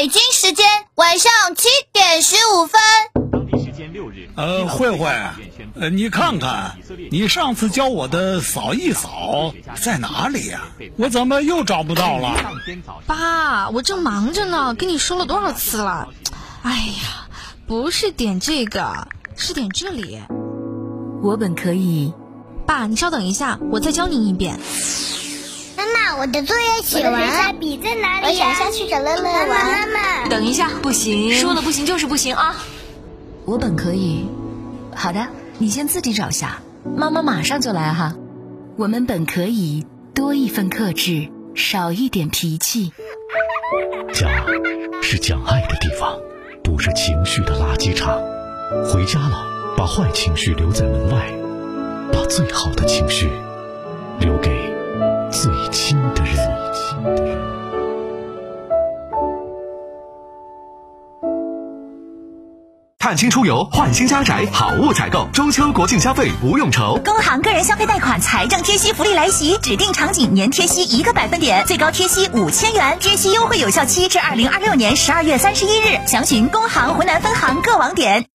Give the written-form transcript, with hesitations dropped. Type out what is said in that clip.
北京时间晚上7点15分。 当地时间6日。 慧慧，你看看，你上次教我的扫一扫在哪里呀？我怎么又找不到了？ 爸，我正忙着呢，跟你说了多少次了？哎呀，不是点这个，是点这里。 我本可以。 爸，你稍等一下，我再教你一遍。 妈妈，我的作业写完了。 我的水笔在哪里呀？ 我想下去找乐乐玩。 妈妈， 等一下，不行，说了不行就是不行啊！我本可以。好的，你先自己找下，妈妈马上就来哈。我们本可以多一份克制，少一点脾气。 家是讲爱的地方，不是情绪的垃圾场。回家了，把坏情绪留在门外，把最好的情绪留给最亲的人。 探亲出游，换新家宅，好物采购，中秋国庆消费不用愁。 工行个人消费贷款财政贴息福利来袭，指定场景年贴息1个百分点，最高贴息5000元，贴息优惠有效期至2026年12月31日。详询工行湖南分行各网点。